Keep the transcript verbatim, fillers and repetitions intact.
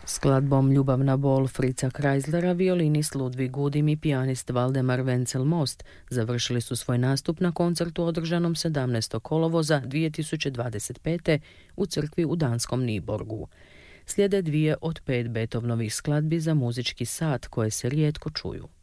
Skladbom Ljubavna bol Fritza Kreislera violinist Ludwig Gudim i pijanist Valdemar Wenzel Most završili su svoj nastup na koncertu održanom sedamnaestog kolovoza dvije tisuće dvadeset pete. u crkvi u danskom Niborgu. Slijede dvije od pet Beethovenovih skladbi za muzički sat koje se rijetko čuju.